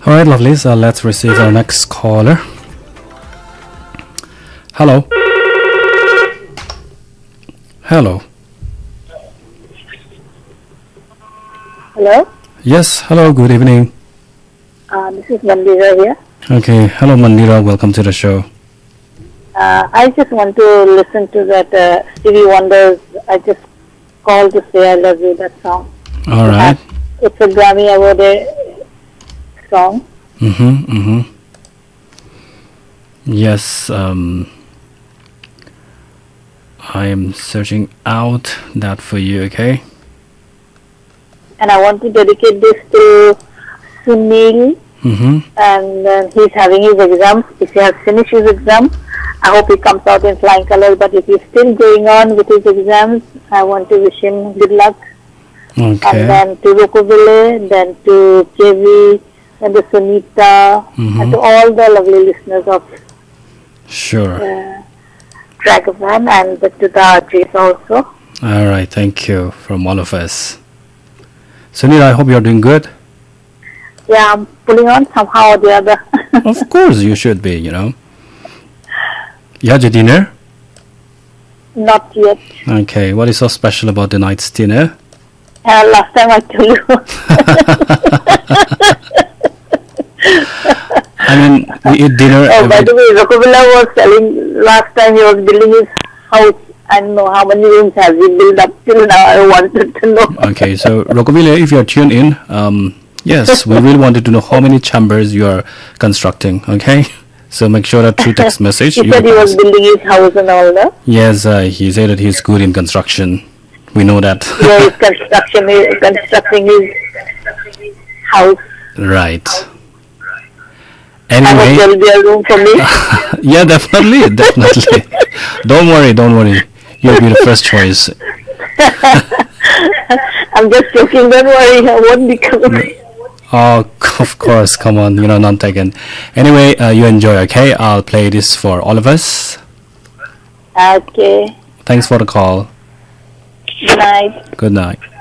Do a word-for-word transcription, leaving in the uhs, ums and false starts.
All right, lovely. So let's receive our next caller. Hello. Hello. Hello? Yes, hello, good evening. Uh, this is Mandira here. Okay, hello Mandira, welcome to the show. Uh, I just want to listen to that uh, Stevie Wonder's I Just Called to Say I Love You, that song. All right. It's a Grammy awarded song. Mm-hmm, mm-hmm. Yes, um, I am searching out that for you, okay? And I want to dedicate this to Sunil. Mm-hmm. And uh, he's having his exams. If he has finished his exam, I hope he comes out in flying colors. But if he's still going on with his exams, I want to wish him good luck. Okay. And then to Rokubile, then to K V, and to Sunita, Mm-hmm. and to all the lovely listeners of Sure. uh, Dragavan, and to the R Js also. All right, thank you from all of us. Sunil, I hope you're doing good. Yeah, I'm pulling on somehow or the other. Of course, you should be, you know. You had your dinner? Not yet. Okay, what is so special about the night's dinner? Uh, last time I told you. I mean, we eat dinner Oh, by every... the way, Rokubila was telling last time he was building his house. I don't know how many rooms has he built up till now. I wanted to know. Okay, so Rokubile, if you're tuned in, um, yes, we really wanted to know how many chambers you are constructing, okay? So make sure that through text message... He you said he was pass. building his house and all that. Yes, uh, he said that he's good in construction. We know that. Yeah, he's construction, he's constructing his house. Right. I hope Anyway, there will be a room for me. yeah, definitely, definitely. Don't worry, don't worry. You'll be the first choice. I'm just joking, don't worry, I won't be coming. Oh, of course, come on, you know, not taken. Anyway, uh, you enjoy, okay? I'll play this for all of us. Okay, Thanks for the call. good night. Good night.